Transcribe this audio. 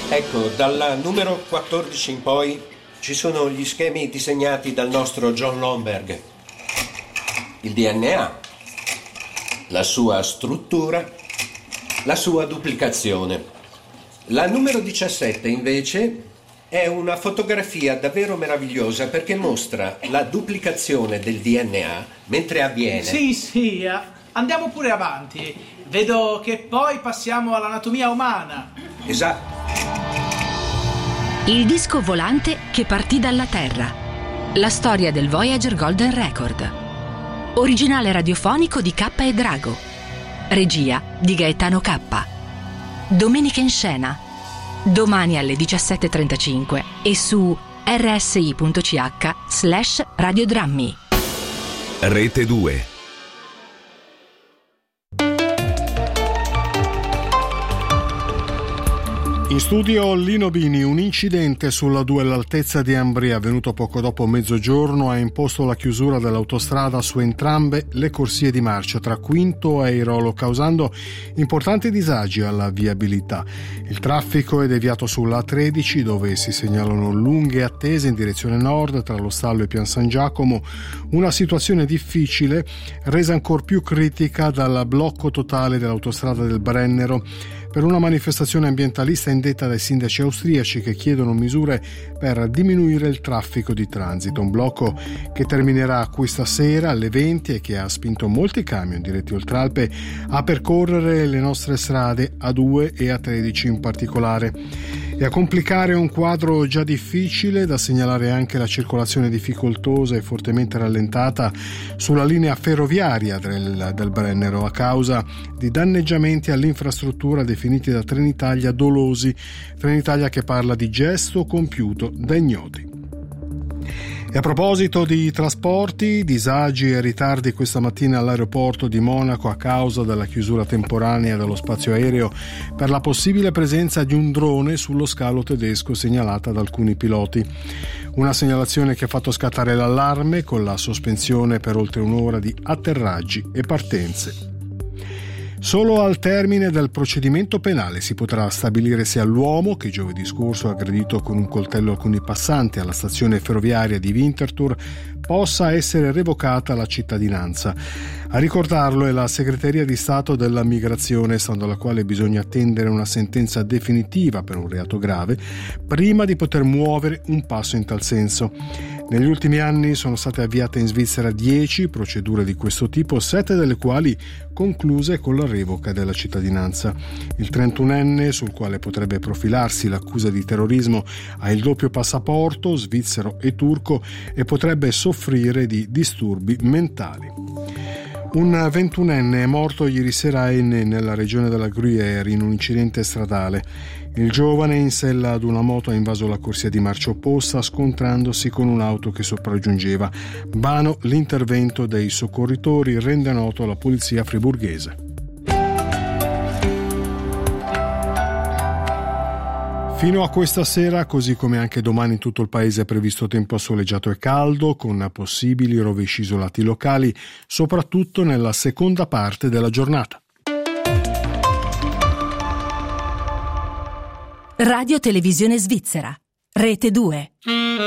Ecco, dal numero 14 in poi ci sono gli schemi disegnati dal nostro John Lomberg. Il DNA, la sua struttura, la sua duplicazione. La numero 17 invece è una fotografia davvero meravigliosa perché mostra la duplicazione del DNA mentre avviene. Sì, andiamo pure avanti. Vedo che poi passiamo all'anatomia umana. Esatto. Il disco volante che partì dalla Terra. La storia del Voyager Golden Record. Originale radiofonico di K e Drago. Regia di Gaetano K. Domenica in scena. Domani alle 17:35 e su rsi.ch/radiodrammi. Rete 2. In studio Lino Bini. Un incidente sulla 2 all'altezza di Ambria avvenuto poco dopo mezzogiorno ha imposto la chiusura dell'autostrada su entrambe le corsie di marcia tra Quinto e Airolo, causando importanti disagi alla viabilità. Il traffico è deviato sulla A13 dove si segnalano lunghe attese in direzione nord tra lo Stallo e Pian San Giacomo, una situazione difficile resa ancor più critica dal blocco totale dell'autostrada del Brennero per una manifestazione ambientalista indetta dai sindaci austriaci che chiedono misure per diminuire il traffico di transito. Un blocco che terminerà questa sera alle 20 e che ha spinto molti camion diretti Oltralpe a percorrere le nostre strade, A2 e A13 in particolare. E a complicare un quadro già difficile, da segnalare anche la circolazione difficoltosa e fortemente rallentata sulla linea ferroviaria del Brennero a causa di danneggiamenti all'infrastruttura definiti da Trenitalia dolosi. Trenitalia che parla di gesto compiuto da ignoti. E a proposito di trasporti, disagi e ritardi questa mattina all'aeroporto di Monaco a causa della chiusura temporanea dello spazio aereo per la possibile presenza di un drone sullo scalo tedesco segnalata da alcuni piloti. Una segnalazione che ha fatto scattare l'allarme con la sospensione per oltre un'ora di atterraggi e partenze. Solo al termine del procedimento penale si potrà stabilire se all'uomo, che giovedì scorso ha aggredito con un coltello alcuni passanti alla stazione ferroviaria di Winterthur, possa essere revocata la cittadinanza. A ricordarlo è la Segreteria di Stato della Migrazione, stando alla quale bisogna attendere una sentenza definitiva per un reato grave prima di poter muovere un passo in tal senso. Negli ultimi anni sono state avviate in Svizzera 10 procedure di questo tipo, 7 delle quali concluse con la revoca della cittadinanza. Il 31enne, sul quale potrebbe profilarsi l'accusa di terrorismo, ha il doppio passaporto, svizzero e turco, e potrebbe soffrire di disturbi mentali. Un 21enne è morto ieri sera a Enne, nella regione della Gruyère, in un incidente stradale. Il giovane in sella ad una moto ha invaso la corsia di marcia opposta scontrandosi con un'auto che sopraggiungeva. Vano l'intervento dei soccorritori, rende noto la polizia friburghese. Fino a questa sera, così come anche domani in tutto il paese, è previsto tempo soleggiato e caldo, con possibili rovesci isolati locali, soprattutto nella seconda parte della giornata. Radio Televisione Svizzera, Rete 2.